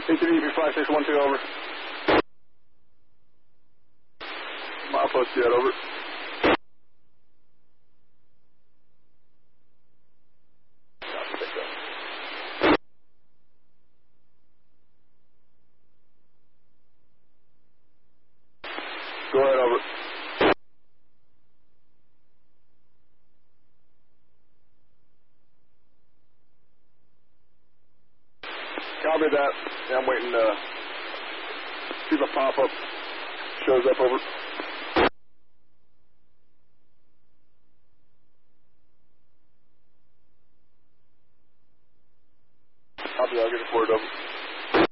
ATV 5612 over. Milepost jet over. Go ahead, over. Copy that. Yeah, I'm waiting to see the pop-up shows up, over.